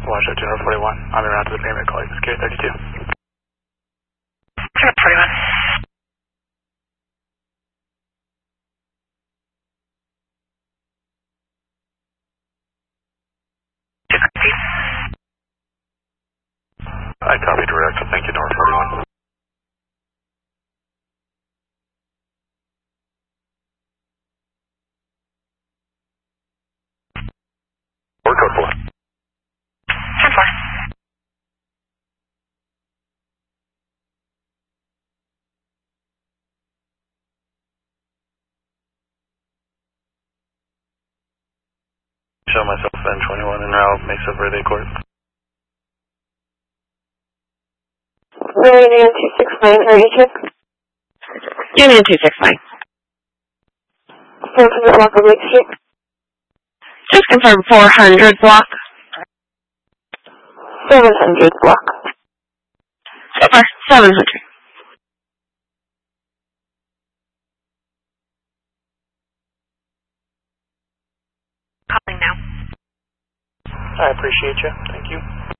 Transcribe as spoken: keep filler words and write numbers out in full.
Watch out, General forty-one. I'm around to the payment call. It's K thirty-two. General forty-one. I copy direct. Thank you, North forty-one. Or code four. ten four. Show myself N twenty-one en route, Mesa Verde Court. Union two six nine, are you check? Union two six nine. seven hundred block of Lake Street. Just confirm four hundred block. seven hundred block. So far, seven hundred. Calling now. I appreciate you. Thank you.